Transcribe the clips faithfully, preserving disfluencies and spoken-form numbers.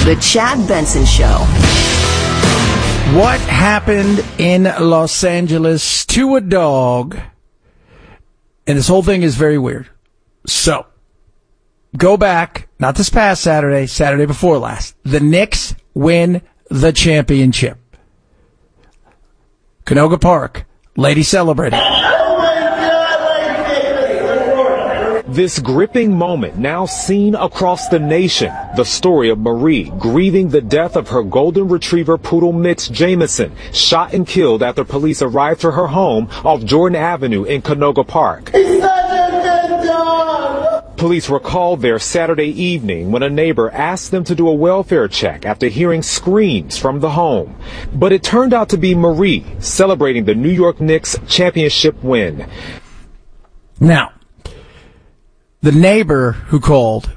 The Chad Benson Show. What happened in Los Angeles to a dog? And this whole thing is very weird. So, go back, not this past Saturday, Saturday before last. The Knicks win the championship. Canoga Park, lady celebrating. This gripping moment now seen across the nation. The story of Marie grieving the death of her golden retriever poodle Mitch Jameson, shot and killed after police arrived to her home off Jordan Avenue in Canoga Park. He's such a good dog! Police were called there Saturday evening when a neighbor asked them to do a welfare check after hearing screams from the home. But it turned out to be Marie celebrating the New York Knicks championship win. Now, the neighbor who called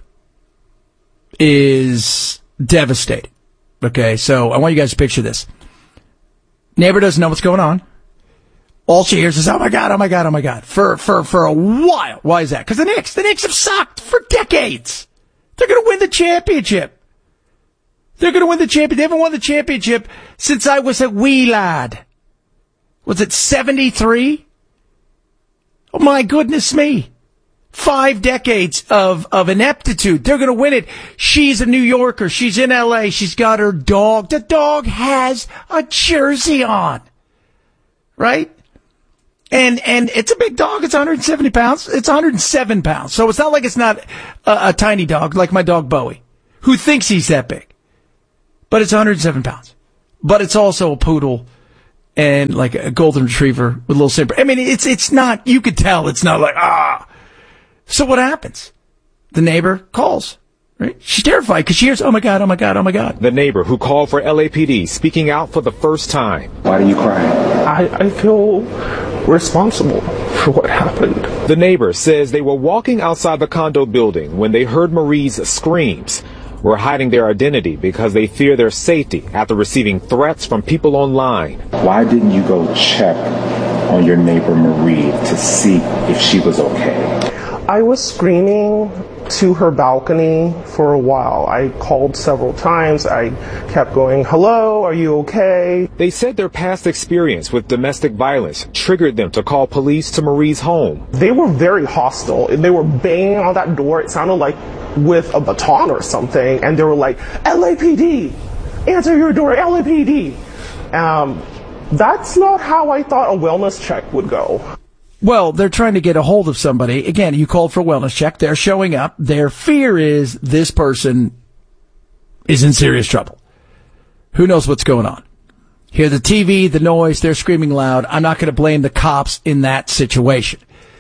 is devastated. Okay, so I want you guys to picture this. Neighbor doesn't know what's going on. All she hears is, oh my God, oh my God, oh my God. For, for, for a while. Why is that? Because the Knicks, the Knicks have sucked for decades. They're going to win the championship. They're going to win the championship. They haven't won the championship since I was a wee lad. Was it seventy-three? Oh my goodness me. Five decades of, of ineptitude. They're going to win it. She's a New Yorker. She's in L A. She's got her dog. The dog has a jersey on. Right? And, and it's a big dog. It's one hundred seventy pounds. It's one hundred seven pounds. So it's not like it's not a, a tiny dog like my dog Bowie, who thinks he's that big. But it's one hundred seven pounds. But it's also a poodle and like a golden retriever with a little simper. I mean, it's, it's not, you could tell it's not like, ah. So what happens? The neighbor calls, right? She's terrified because she hears, oh my God, oh my God, oh my God. The neighbor who called for L A P D speaking out for the first time. Why are you crying? I, I feel responsible for what happened. The neighbor says they were walking outside the condo building when they heard Marie's screams. Were hiding their identity because they fear their safety after receiving threats from people online. Why didn't you go check on your neighbor Marie to see if she was okay? I was screaming to her balcony for a while. I called several times. I kept going, hello, are you okay? They said their past experience with domestic violence triggered them to call police to Marie's home. They were very hostile. They were banging on that door. It sounded like with a baton or something. And they were like, L A P D, answer your door, L A P D. Um, that's not how I thought a wellness check would go. Well, they're trying to get a hold of somebody. Again, you called for a wellness check. They're showing up. Their fear is this person is in serious trouble. Who knows what's going on? Hear the T V, the noise, they're screaming loud. I'm not going to blame the cops in that situation.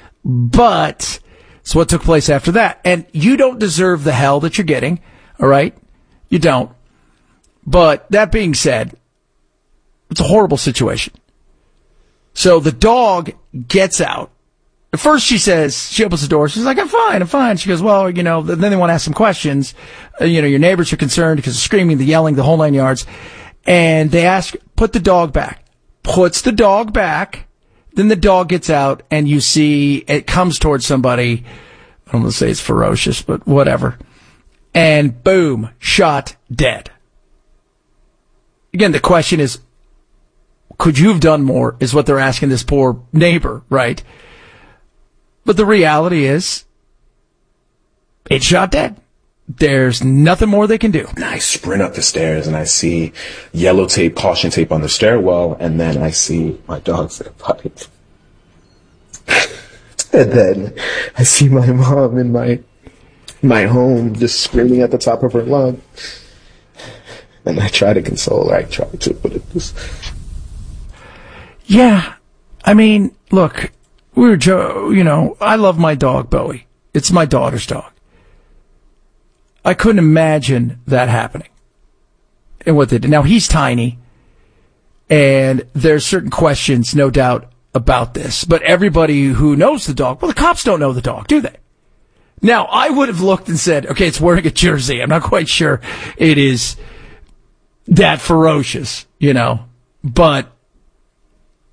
But it's what took place after that. And you don't deserve the hell that you're getting. All right? You don't. But that being said, it's a horrible situation. So the dog gets out. At first she says, she opens the door. She's like, I'm fine, I'm fine. She goes, well, you know, then they want to ask some questions. Uh, you know, your neighbors are concerned because of screaming, the yelling, the whole nine yards. And they ask, put the dog back. Puts the dog back. Then the dog gets out and you see it comes towards somebody. I don't want to say it's ferocious, but whatever. And boom, shot dead. Again, the question is, could you have done more is what they're asking this poor neighbor, right? But the reality is, it's shot dead. There's nothing more they can do. I sprint up the stairs and I see yellow tape, caution tape on the stairwell, and then I see my dog's in a pipe. And then I see my mom in my my home just screaming at the top of her lungs. And I try to console her. I try to, but it just... Yeah, I mean, look, we were, jo- you know, I love my dog, Bowie. It's my daughter's dog. I couldn't imagine that happening. And what they did. Now, he's tiny, and there's certain questions, no doubt, about this. But everybody who knows the dog, well, the cops don't know the dog, do they? Now, I would have looked and said, okay, it's wearing a jersey. I'm not quite sure it is that ferocious, you know, but...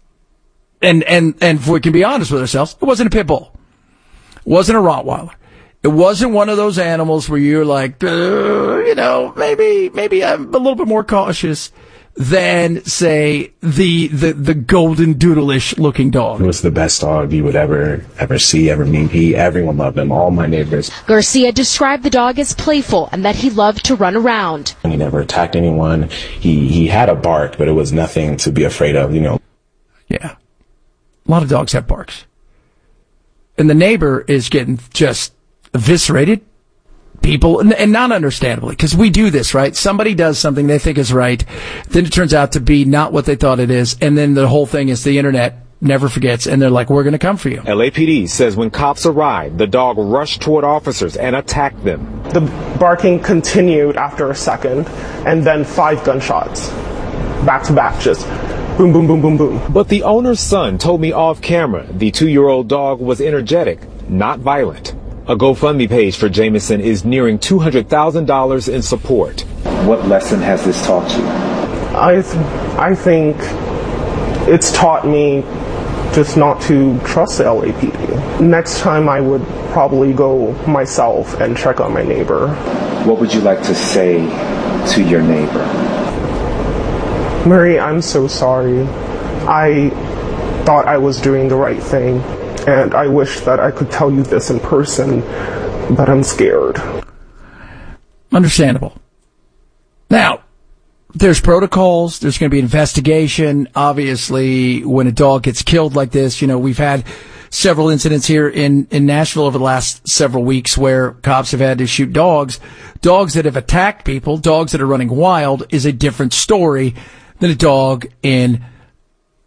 And, and, and if we can be honest with ourselves, it wasn't a pit bull. It wasn't a Rottweiler. It wasn't one of those animals where you're like, uh, you know, maybe, maybe I'm a little bit more cautious than, say, the, the, the golden doodle-ish looking dog. It was the best dog you would ever, ever see, ever meet. He, everyone loved him, all my neighbors. Garcia described the dog as playful and that he loved to run around. He never attacked anyone. He, he had a bark, but it was nothing to be afraid of, you know. Yeah. A lot of dogs have barks. And the neighbor is getting just eviscerated. People, and, and not understandably, because we do this, right? Somebody does something they think is right, then it turns out to be not what they thought it is, and then the whole thing is the internet never forgets, and they're like, we're going to come for you. L A P D says when cops arrived, the dog rushed toward officers and attacked them. The barking continued after a second, and then five gunshots, back to back, just boom, boom, boom, boom, boom. But the owner's son told me off camera the two-year-old dog was energetic, not violent. A GoFundMe page for Jameson is nearing two hundred thousand dollars in support. What lesson has this taught you? I, th- I think it's taught me just not to trust the L A P D. Next time I would probably go myself and check on my neighbor. What would you like to say to your neighbor? Marie, I'm so sorry. I thought I was doing the right thing. And I wish that I could tell you this in person, but I'm scared. Understandable. Now, there's protocols. There's going to be investigation. Obviously, when a dog gets killed like this, you know, we've had several incidents here in, in Nashville over the last several weeks where cops have had to shoot dogs. Dogs that have attacked people, dogs that are running wild is a different story than a dog in